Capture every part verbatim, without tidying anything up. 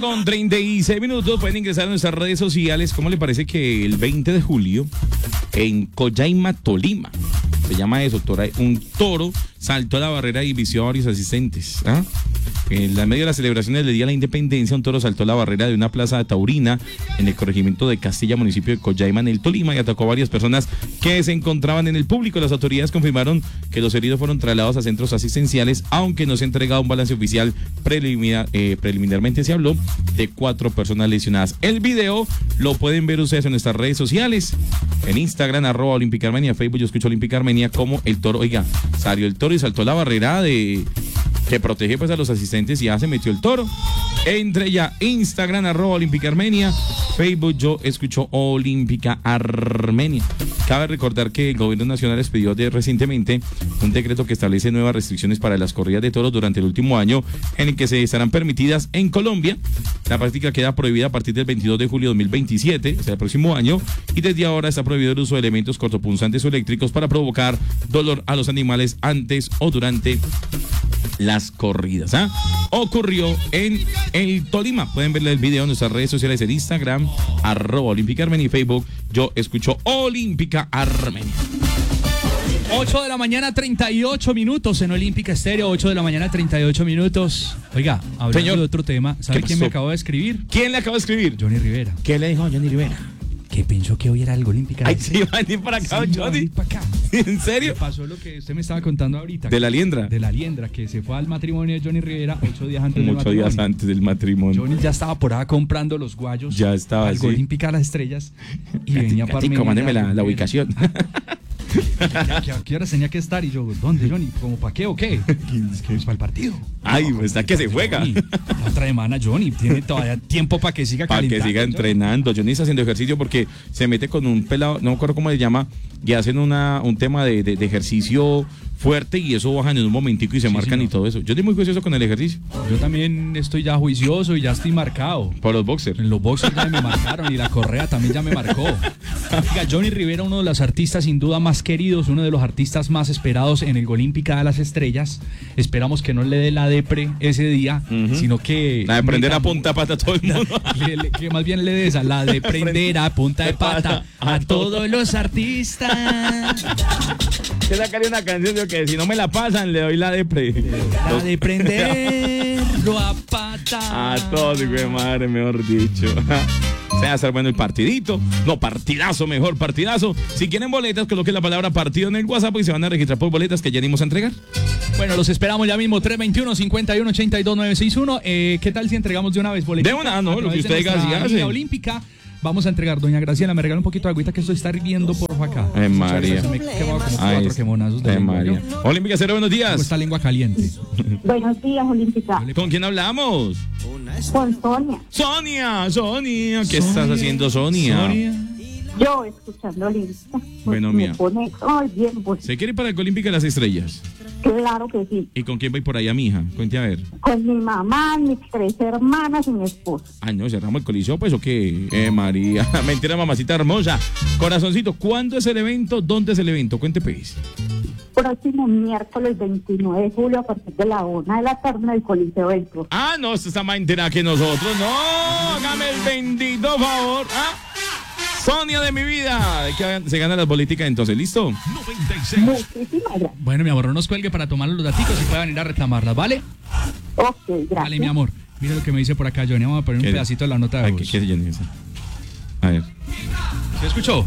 Con treinta y seis minutos pueden ingresar a nuestras redes sociales. ¿Cómo le parece que el veinte de julio en Collaima, Tolima, se llama eso, un toro saltó a la barrera y vició a varios asistentes? ¿Ah? En la medio de las celebraciones del Día de la Independencia, un toro saltó a la barrera de una plaza taurina en el corregimiento de Castilla, municipio de Collaima, en el Tolima, y atacó a varias personas que se encontraban en el público. Las autoridades confirmaron que los heridos fueron trasladados a centros asistenciales, aunque no se ha entregado un balance oficial. Preliminar, eh, preliminarmente se habló de cuatro personas lesionadas. El video lo pueden ver ustedes en nuestras redes sociales, en Instagram, arroba Olímpica Armenia, Facebook Yo Escucho Olímpica Armenia, como el toro, oiga, salió el toro y saltó la barrera de que protege pues a los asistentes y ya se metió el toro. Entre ya Instagram, arroba Olímpica Armenia, Facebook Yo Escucho Olímpica Armenia. Cabe recordar que el gobierno nacional expidió de recientemente un decreto que establece nuevas restricciones para las corridas de toros durante el último año, en el que se estarán permitidas en Colombia. La práctica queda prohibida a partir del veintidós de julio de dos mil veintisiete, o sea, el próximo año, y desde ahora está prohibido el uso de elementos cortopunzantes o eléctricos para provocar dolor a los animales antes o durante las corridas. ¿Ah? Ocurrió en el Tolima. Pueden ver el video en nuestras redes sociales, en Instagram, arroba Olímpica Armenia, y Facebook Yo Escucho Olímpica Armenia. ocho de la mañana, treinta y ocho minutos en Olímpica Estéreo. ocho de la mañana, treinta y ocho minutos. Oiga, hablando Señor, de otro tema, ¿sabe quién me acabó de escribir? ¿Quién le acabó de escribir? Johnny Rivera. ¿Qué le dijo Johnny Rivera? Que pensó que hoy era algo Olímpica. Ay, sí, va a venir para acá, sí, Johnny. Para acá. ¿En serio? Me pasó lo que usted me estaba contando ahorita. ¿De la liendra? De la liendra, que se fue al matrimonio de Johnny Rivera ocho días antes del matrimonio. Ocho días antes del matrimonio. Johnny ya estaba por acá comprando los guayos. Ya estaba, algo sí. Olímpica a las estrellas. Y Gati, venía para Gatico, mándeme la, la ubicación. ¿A qué hora tenía que estar? Y yo, ¿dónde, Johnny? ¿Cómo para qué o qué? Es que es para el partido. Ay, no, está que se juega. Johnny, la otra semana, Johnny, tiene todavía tiempo para que siga calentando. Para que siga entrenando. Johnny está haciendo ejercicio porque se mete con un pelado, no me acuerdo cómo se llama, y hacen una, un tema de, de, de ejercicio fuerte, y eso bajan en un momentico y se sí, marcan señor. Y todo eso. Yo estoy muy juicioso con el ejercicio. Yo también estoy ya juicioso y ya estoy marcado. Por los boxers. En los boxers ya me marcaron y la correa también ya me marcó. Oiga, Johnny Rivera, uno de los artistas sin duda más queridos, uno de los artistas más esperados en el Olímpica de las Estrellas. Esperamos que no le dé la depre ese día, uh-huh. sino que... La de prender a punta de pata a todo el mundo. Le, le, que más bien le dé esa, la de prender a punta de pata a todos los artistas. Que sacaré una canción de que si no me la pasan le doy la de pre. La de prenderlo a pata. A todos, güey, madre, mejor dicho. O sea, hacer bueno el partidito. No, partidazo, mejor partidazo. Si quieren boletas, coloquen la palabra partido en el WhatsApp y se van a registrar por boletas que ya venimos a entregar. Bueno, los esperamos ya mismo, tres veintiuno, cincuenta y uno, ochenta y dos, nueve sesenta y uno. Eh, ¿Qué tal si entregamos de una vez boletas? De una, no, lo que usted diga, si hace. Olímpica. Vamos a entregar, doña Graciela, me regala un poquito de agüita que esto está hirviendo por acá. Ay, María. Se me quemado como cuatro quemonazos de Ay, María. Olímpica Cero, buenos días. ¿Cómo está lengua caliente? Buenos días, Olímpica. ¿Con quién hablamos? Con Sonia. Sonia, Sonia. ¿Qué Sonia. estás haciendo, Sonia? Sonia. Yo escuchando Olímpica. Bueno, mía. Pone... Ay, bien, pues. ¿Se quiere para el Olímpica de las Estrellas? Claro que sí. ¿Y con quién va por allá, mija? Cuente a ver. Con mi mamá, mis tres hermanas y mi esposo. Ay, no, cerramos el coliseo, pues, ¿o qué? Eh, María. Mentira, mamacita hermosa. Corazoncito, ¿cuándo es el evento? ¿Dónde es el evento? Cuente, pues. Próximo miércoles veintinueve de julio a partir de la una de la tarde en el Coliseo del Club. Ah, no, usted está más entera que nosotros. No, hágame el bendito favor. ¿Ah? Sonia de mi vida, que se ganan las políticas entonces, ¿listo? noventa y seis. Muchísimas gracias. Bueno, mi amor, no nos cuelgue para tomar los daticos y pueda venir a reclamarlas, ¿vale? Ok, gracias. Vale, mi amor, mira lo que me dice por acá, Johnny, vamos a poner un pedacito de la nota de voz. ¿Qué es Johnny? A ver. ¿Se escuchó?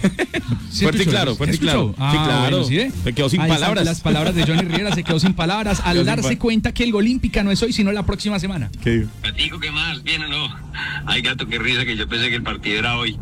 ¿Sí fuerte y claro, fuerte y claro. Ah, sí, claro. Bueno, ¿sí, eh? Se quedó sin Ahí palabras. Las palabras de Johnny Rivera, se quedó sin palabras al quedó darse cuenta que el Olímpica no es hoy, sino la próxima semana. ¿Qué digo? Gatico, ¿qué más? ¿Bien o no? Ay, gato, qué risa, que yo pensé que el partido era hoy.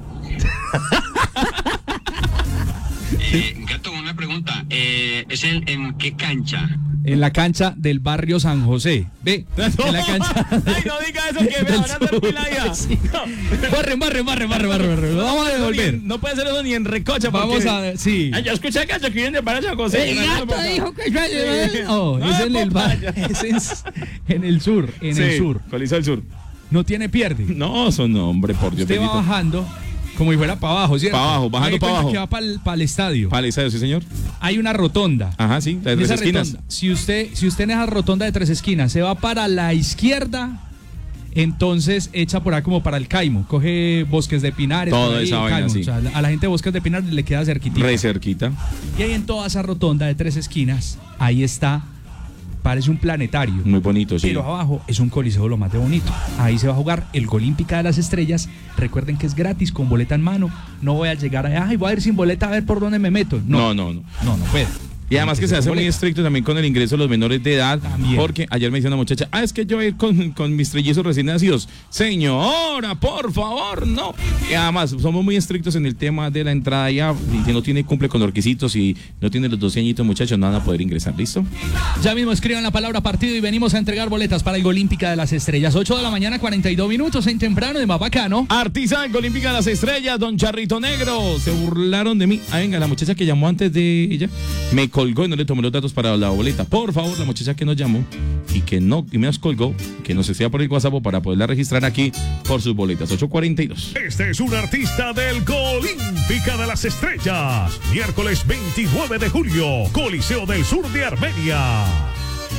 eh, gato, una pregunta. Eh, ¿Es en, en qué cancha? En la cancha del barrio San José. Ve, no. En la cancha. Ay, no diga eso, que me van a hacer pilaya. Sí. No. Barre, barre, barre, barre, barre, barre. Lo vamos a devolver. No, no puede ser eso ni en Recocha. Vamos a, sí. Ay, yo escuché que se quieren de barrio San José. El gato dijo que yo... No, no, es en el barrio. Es en el sur, en sí, el sur. Coliseo del Sur. No tiene pierde. No, son hombre, por Dios. Usted bendito. Va bajando como si fuera para abajo, ¿cierto? Para abajo, bajando para abajo. Que va para el, para el estadio. Para el estadio, sí, señor. Hay una rotonda. Ajá, sí, de tres esquinas. Rotonda, si usted, si usted en esa rotonda de tres esquinas se va para la izquierda, Entonces echa por ahí como para el Caimo, coge Bosques de Pinares, toda por ahí, esa el vaina, Caimo. sí. O sea, a la gente de Bosques de Pinares le queda cerquitita. Re cerquita. Y ahí en toda esa rotonda de tres esquinas, ahí está, parece un planetario. Muy bonito, sí. Pero abajo es un coliseo lo más de bonito. Ahí se va a jugar el Golímpica de las Estrellas. Recuerden que es gratis, con boleta en mano. No voy a llegar allá y voy a ir sin boleta a ver por dónde me meto. No, No, no, no. no, no puede. Y además que se hace muy estricto también con el ingreso de los menores de edad. También. Porque ayer me decía una muchacha, ah, es que yo voy a ir con, con mis trellizos recién nacidos. Señora, por favor, no. Y además, somos muy estrictos en el tema de la entrada ya. Y si no tiene, cumple con los requisitos y no tiene los doce añitos, muchachos, no van a poder ingresar. ¿Listo? Ya mismo escriban la palabra partido y venimos a entregar boletas para el Golímpica de las Estrellas. ocho de la mañana, cuarenta y dos minutos en temprano de más bacano. Artista del Olímpica de las Estrellas, don Charrito Negro. Se burlaron de mí. Ah, venga, la muchacha que llamó antes de ella me colgó y no le tomé los datos para la boleta. Por favor, la muchacha que nos llamó y que no y me nos colgó, que nos escriba por el WhatsApp para poderla registrar aquí por sus boletas. ocho cuarenta y dos. Este es un artista del Golímpica de las Estrellas. Miércoles veintinueve de julio, Coliseo del Sur de Armenia.